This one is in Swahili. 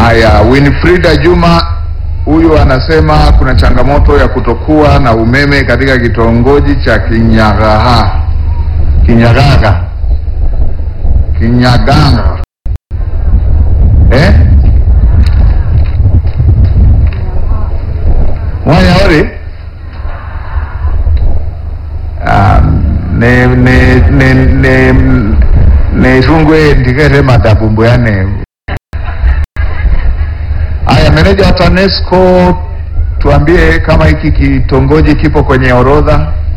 Haya, Winfrida Juma huyu anasema kuna changamoto ya kutokuwa na umeme katika kitongoji cha Kinyaganga. Mwanya ore? Ne shungwe ndikere madabumbu yane. Aya, meneja wa TANESCO tuambie kama hiki kitongoji kipo kwenye orodha.